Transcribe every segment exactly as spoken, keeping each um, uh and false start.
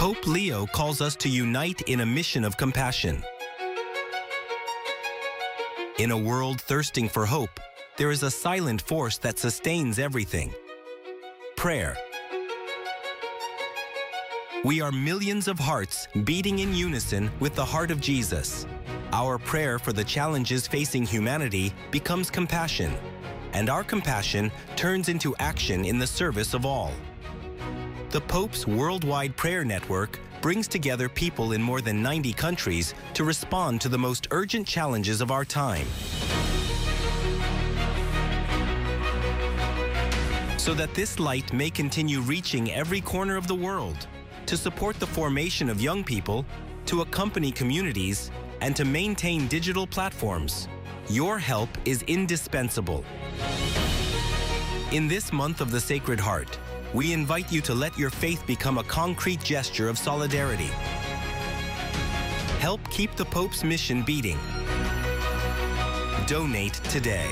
Pope Leo calls us to unite in a mission of compassion. In a world thirsting for hope, there is a silent force that sustains everything: prayer. We are millions of hearts beating in unison with the heart of Jesus. Our prayer for the challenges facing humanity becomes compassion, and our compassion turns into action in the service of all. The Pope's Worldwide Prayer Network brings together people in more than ninety countries to respond to the most urgent challenges of our time. So that this light may continue reaching every corner of the world, to support the formation of young people, to accompany communities, and to maintain digital platforms. Your help is indispensable. In this month of the Sacred Heart, we invite you to let your faith become a concrete gesture of solidarity. Help keep the Pope's mission beating. Donate today.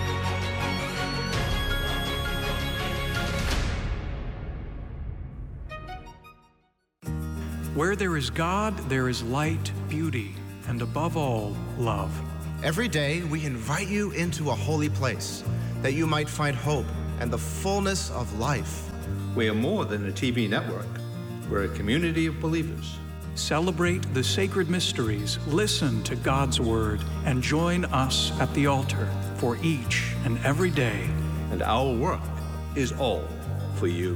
Where there is God, there is light, beauty, and above all, love. Every day, we invite you into a holy place, that you might find hope and the fullness of life. We are more than a T V network. We're a community of believers. Celebrate the sacred mysteries, listen to God's word, and join us at the altar for each and every day. And our work is all for you.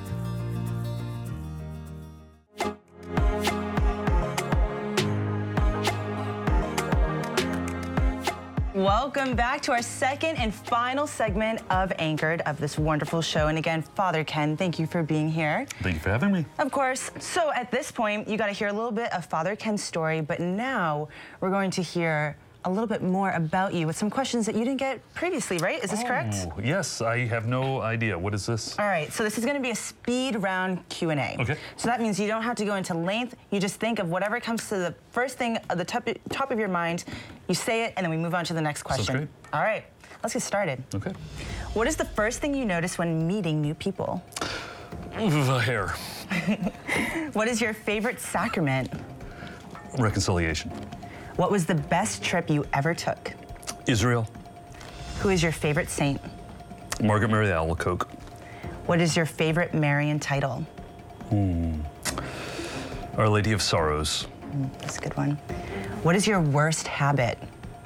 Welcome back to our second and final segment of Anchored, of this wonderful show. And again, Father Ken, thank you for being here. Thank you for having me. Of course. So at this point, you got to hear a little bit of Father Ken's story, but now we're going to hear a little bit more about you with some questions that you didn't get previously, right? Is this oh, correct? Yes, I have no idea. What is this? All right, so this is going to be a speed round Q and A. Okay. So that means you don't have to go into length. You just think of whatever comes to the first thing at the top, top of your mind. You say it, and then we move on to the next question. Sounds great. All right, let's get started. Okay. What is the first thing you notice when meeting new people? The hair. What is your favorite sacrament? Reconciliation. What was the best trip you ever took? Israel. Who is your favorite saint? Margaret Mary Alacoque. What is your favorite Marian title? Hmm. Our Lady of Sorrows. Mm, that's a good one. What is your worst habit?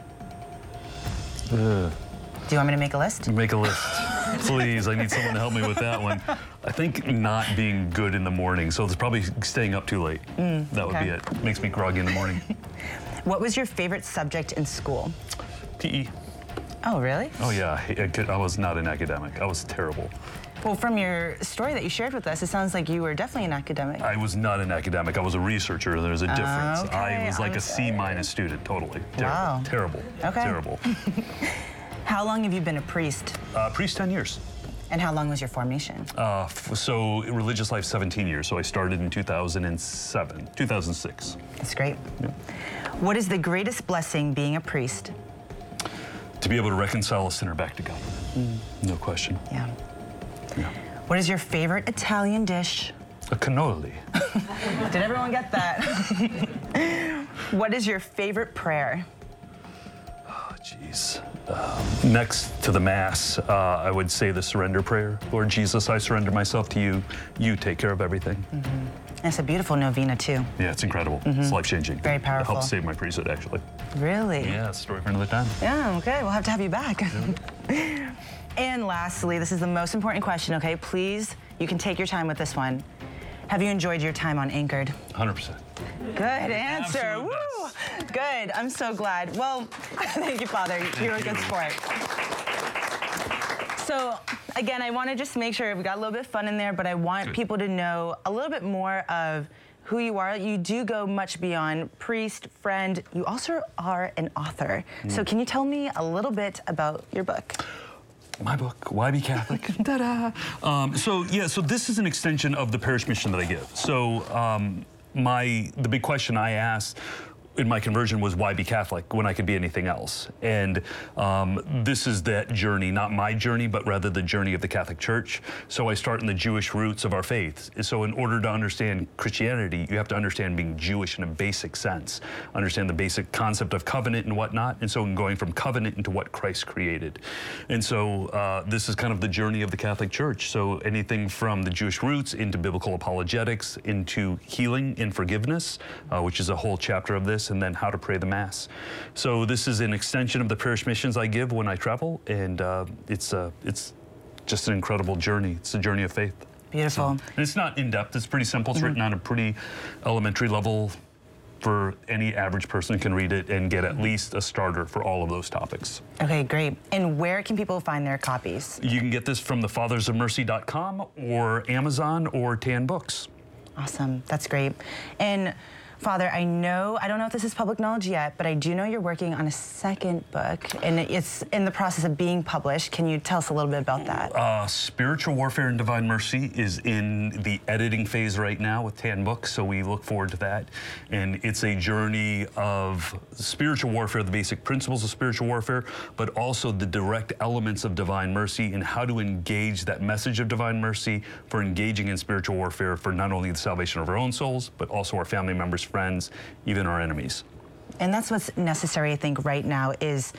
Uh, Do you want me to make a list? Make a list. Please, I need someone to help me with that one. I think not being good in the morning, so it's probably staying up too late. Mm, that would okay. be it. Makes me groggy in the morning. What was your favorite subject in school? P E. Oh, really? Oh, yeah. I, could, I was not an academic. I was terrible. Well, from your story that you shared with us, it sounds like you were definitely an academic. I was not an academic. I was a researcher. There's a difference. Okay, I was like I'm a C-minus student, totally. Terrible. Wow. Terrible. Okay. Terrible. How long have you been a priest? Uh, priest, ten years. And how long was your formation? Uh, so religious life, seventeen years. So I started in two thousand seven, two thousand six. That's great. Yeah. What is the greatest blessing being a priest? To be able to reconcile a sinner back to God. Mm. No question. Yeah. Yeah. What is your favorite Italian dish? A cannoli. Did everyone get that? What is your favorite prayer? Oh, jeez. Um, next to the Mass, uh, I would say the surrender prayer. Lord Jesus, I surrender myself to you. You take care of everything. Mm-hmm. It's a beautiful novena, too. Yeah, it's incredible. Mm-hmm. It's life-changing. Very powerful. It helped save my priesthood, actually. Really? Yeah, it's a story for another time. Yeah, okay. We'll have to have you back. Yeah. And lastly, this is the most important question, okay? Please, you can take your time with this one. Have you enjoyed your time on Anchored? one hundred percent. Good answer. Absolute Woo! best. Good. I'm so glad. Well, thank you, Father. You're a good sport. So, again, I want to just make sure we got a little bit of fun in there, but I want good. people to know a little bit more of who you are. You do go much beyond priest, friend. You also are an author. Mm. So can you tell me a little bit about your book? My book, Why Be Catholic? Ta-da! Um, so, yeah, so this is an extension of the parish mission that I give. So, um, my the big question I asked in my conversion was, why be Catholic when I could be anything else? And um, this is that journey, not my journey, but rather the journey of the Catholic Church. So I start in the Jewish roots of our faith. So in order to understand Christianity, you have to understand being Jewish in a basic sense, understand the basic concept of covenant and whatnot. And so in going from covenant into what Christ created. And so uh, this is kind of the journey of the Catholic Church. So anything from the Jewish roots into biblical apologetics, into healing and forgiveness, uh, which is a whole chapter of this, and then how to pray the Mass. So this is an extension of the parish missions I give when I travel, and uh, it's uh, it's just an incredible journey. It's a journey of faith. Beautiful. So, and it's not in-depth, it's pretty simple. It's mm-hmm. written on a pretty elementary level for any average person can read it and get at least a starter for all of those topics. Okay, great. And where can people find their copies? You can get this from the fathers of mercy dot com or Amazon or Tan Books. Awesome, that's great. And Father, I know, I don't know if this is public knowledge yet, but I do know you're working on a second book, and it's in the process of being published. Can you tell us a little bit about that? Uh, Spiritual Warfare and Divine Mercy is in the editing phase right now with Tan Books, so we look forward to that. And it's a journey of spiritual warfare, the basic principles of spiritual warfare, but also the direct elements of divine mercy and how to engage that message of divine mercy for engaging in spiritual warfare for not only the salvation of our own souls, but also our family members, friends, even our enemies. And that's what's necessary, I think, right now is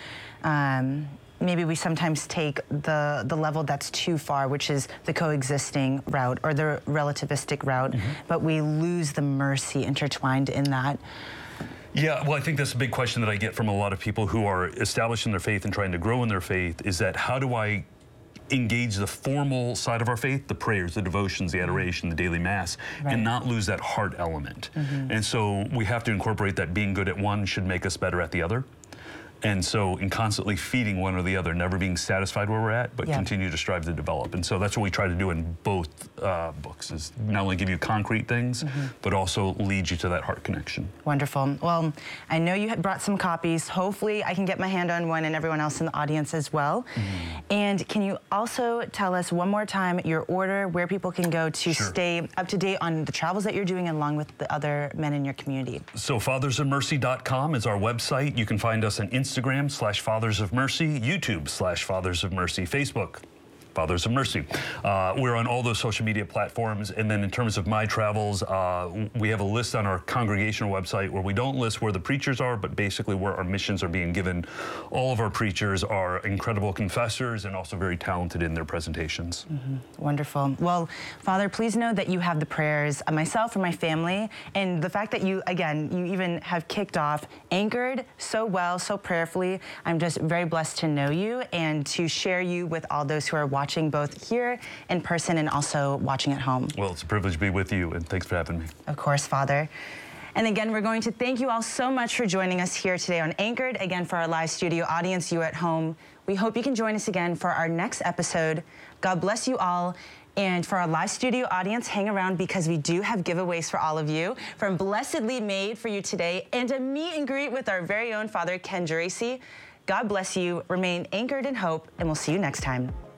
um, maybe we sometimes take the, the level that's too far, which is the coexisting route or the relativistic route, mm-hmm. but we lose the mercy intertwined in that. Yeah, well, I think that's a big question that I get from a lot of people who are established in their faith and trying to grow in their faith, is that how do I engage the formal side of our faith, the prayers, the devotions, the adoration, the daily Mass, right. and not lose that heart element. Mm-hmm. And so we have to incorporate that being good at one should make us better at the other. And so in constantly feeding one or the other, never being satisfied where we're at, but yeah. continue to strive to develop. And so that's what we try to do in both uh, books, is not only give you concrete things, mm-hmm. but also lead you to that heart connection. Wonderful. Well, I know you had brought some copies. Hopefully I can get my hand on one and everyone else in the audience as well. Mm-hmm. And can you also tell us one more time your order, where people can go to sure. stay up to date on the travels that you're doing along with the other men in your community? So fathers of mercy dot com is our website. You can find us on Instagram. Instagram slash Fathers of Mercy, YouTube slash Fathers of Mercy, Facebook, Fathers of Mercy. Uh, we're on all those social media platforms. And then in terms of my travels, uh, we have a list on our congregational website where we don't list where the preachers are, but basically where our missions are being given. All of our preachers are incredible confessors and also very talented in their presentations. Mm-hmm. Wonderful. Well, Father, please know that you have the prayers of myself and my family, and the fact that you, again, you even have kicked off Anchored so well, so prayerfully. I'm just very blessed to know you and to share you with all those who are watching. watching both here in person and also watching at home. Well, it's a privilege to be with you, and thanks for having me. Of course, Father. And again, we're going to thank you all so much for joining us here today on Anchored. Again, for our live studio audience, you at home, we hope you can join us again for our next episode. God bless you all. And for our live studio audience, hang around because we do have giveaways for all of you from Blessedly Made for you today and a meet and greet with our very own Father Ken Geraci. God bless you, remain anchored in hope, and we'll see you next time.